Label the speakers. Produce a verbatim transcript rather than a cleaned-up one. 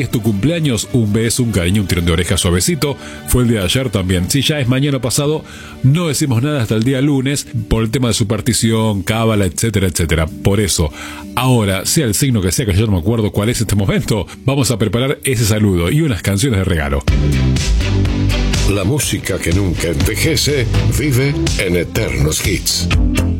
Speaker 1: es tu cumpleaños, un beso, un cariño, un tirón de oreja suavecito. Fue el día de ayer también. Si ya es mañana pasado, no decimos nada hasta el día lunes por el tema de superstición, cábala, etcétera, etcétera. Por eso, ahora, sea el signo que sea, que yo no me acuerdo cuál es este momento, vamos a preparar ese saludo y unas canciones de regalo.
Speaker 2: La música que nunca envejece vive en Eternos Hits.